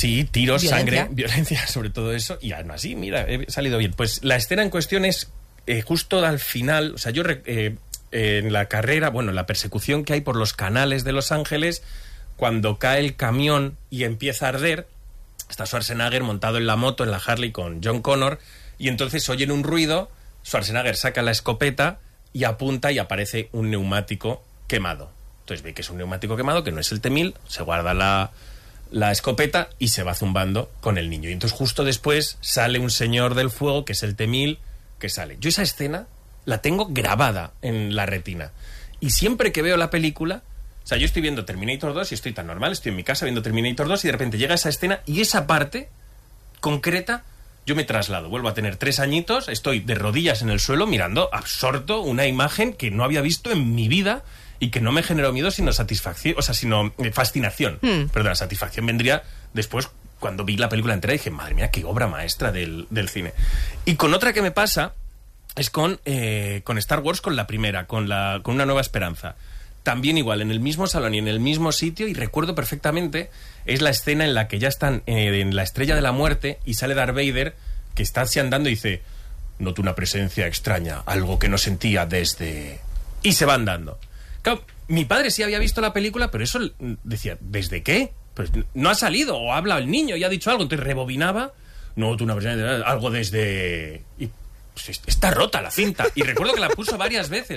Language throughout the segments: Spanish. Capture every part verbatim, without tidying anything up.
Sí, tiros, violencia. sangre, violencia, sobre todo eso. Y aún así, mira, he salido bien. Pues la escena en cuestión es eh, justo al final, o sea, yo eh, en la carrera, bueno, la persecución que hay por los canales de Los Ángeles, cuando cae el camión y empieza a arder, está Schwarzenegger montado en la moto, en la Harley con John Connor, y entonces oyen un ruido, Schwarzenegger saca la escopeta y apunta y aparece un neumático quemado. Entonces ve que es un neumático quemado, que no es el T mil, se guarda la, la escopeta y se va zumbando con el niño. Y entonces justo después sale un señor del fuego, que es el T mil, que sale. Yo esa escena la tengo grabada en la retina. Y siempre que veo la película, o sea, yo estoy viendo Terminator dos y estoy tan normal, estoy en mi casa viendo Terminator dos y de repente llega esa escena y esa parte concreta, yo me traslado, vuelvo a tener tres añitos, estoy de rodillas en el suelo mirando absorto una imagen que no había visto en mi vida y que no me generó miedo sino satisfacción, o sea, sino eh, fascinación. Mm. Perdón, la satisfacción vendría después cuando vi la película entera y dije, madre mía, qué obra maestra del, del cine. Y con otra que me pasa es con, eh, con Star Wars, con la primera, con, la, con Una Nueva Esperanza. También igual, en el mismo salón y en el mismo sitio, y recuerdo perfectamente, es la escena en la que ya están eh, en la Estrella de la Muerte y sale Darth Vader, que está así andando y dice, noto una presencia extraña, algo que no sentía desde... Y se va andando. Claro, mi padre sí había visto la película, pero eso decía, ¿desde qué? Pues no ha salido, o ha hablado el niño y ha dicho algo, entonces rebobinaba, noto una presencia, algo desde... Y, pues, está rota la cinta, y recuerdo que la puso varias veces.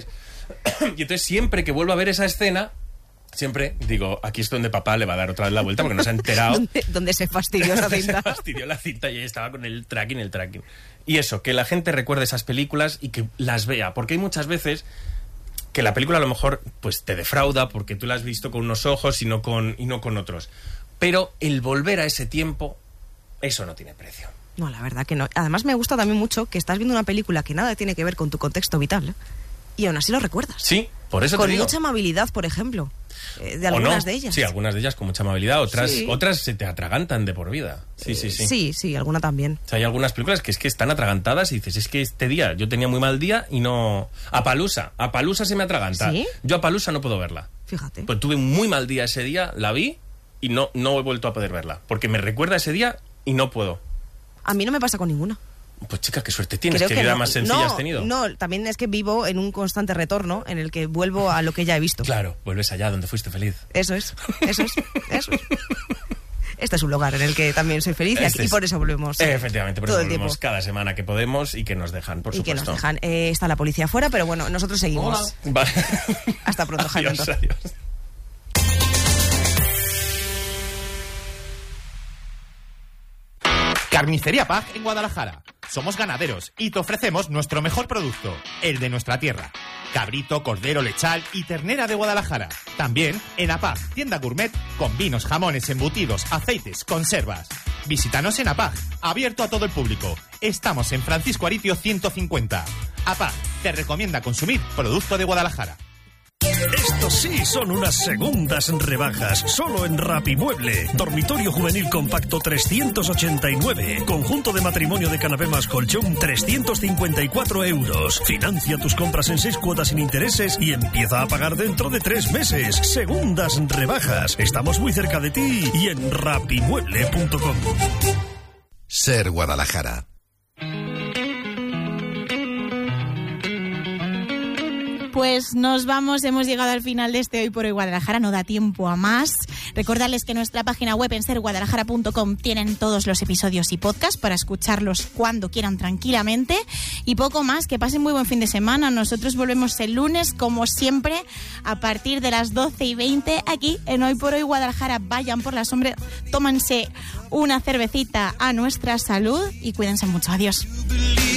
Y entonces siempre que vuelvo a ver esa escena, siempre digo, aquí es donde papá le va a dar otra vez la vuelta porque no se ha enterado. ¿Dónde, ¿Dónde se fastidió esa cinta? Se fastidió la cinta y estaba con el tracking, el tracking. Y eso, que la gente recuerde esas películas y que las vea, porque hay muchas veces que la película a lo mejor pues te defrauda porque tú la has visto con unos ojos y no con, y no con otros. Pero el volver a ese tiempo, eso no tiene precio. No, la verdad que no. Además me gusta también mucho que estás viendo una película que nada tiene que ver con tu contexto vital, ¿eh? Y aún así lo recuerdas. Sí, por eso con te digo. Con mucha amabilidad, por ejemplo, eh, de algunas no. de ellas. Sí, algunas de ellas con mucha amabilidad, otras sí. otras se te atragantan de por vida. Sí, sí, sí. Sí, sí, alguna también. O sea, hay algunas películas que es que están atragantadas y dices, es que este día yo tenía muy mal día y no... Apaloosa, Apaloosa se me atraganta. ¿Sí? Yo Apaloosa no puedo verla. Fíjate. Pues tuve un muy mal día ese día, la vi y no, no he vuelto a poder verla. Porque me recuerda ese día y no puedo. A mí no me pasa con ninguna. Pues chica, qué suerte tienes, Creo qué que vida no, más sencilla no, has tenido. No, también es que vivo en un constante retorno en el que vuelvo a lo que ya he visto. Claro, vuelves allá donde fuiste feliz. Eso es, eso es, eso es. Este es un lugar en el que también soy feliz y, este aquí, y por eso volvemos. Eh, efectivamente, por todo eso el volvemos tiempo. cada semana que podemos y que nos dejan, por y supuesto. Y que nos dejan. Eh, está la policía afuera, pero bueno, nosotros seguimos. Hola. Vale. Hasta pronto, Jaime. Adiós, adiós. Carnicería Pag en Guadalajara. Somos ganaderos y te ofrecemos nuestro mejor producto, el de nuestra tierra. Cabrito, cordero, lechal y ternera de Guadalajara. También en APAG, tienda gourmet con vinos, jamones, embutidos, aceites, conservas. Visítanos en APAG, abierto a todo el público. Estamos en Francisco Aritio ciento cincuenta. APAG te recomienda consumir producto de Guadalajara. Estos sí son unas segundas rebajas, solo en Rapimueble. Dormitorio juvenil compacto trescientos ochenta y nueve. Conjunto de matrimonio de canapé más colchón trescientos cincuenta y cuatro euros. Financia tus compras en seis cuotas sin intereses y empieza a pagar dentro de tres meses. Segundas rebajas. Estamos muy cerca de ti y en rapimueble punto com. Ser Guadalajara. Pues nos vamos, hemos llegado al final de este Hoy por Hoy Guadalajara, no da tiempo a más. Recordarles que en nuestra página web en ser guadalajara punto com tienen todos los episodios y podcasts para escucharlos cuando quieran tranquilamente. Y poco más, que pasen muy buen fin de semana. Nosotros volvemos el lunes, como siempre, a partir de las doce y veinte aquí en Hoy por Hoy Guadalajara. Vayan por la sombra, tómanse una cervecita a nuestra salud y cuídense mucho. Adiós.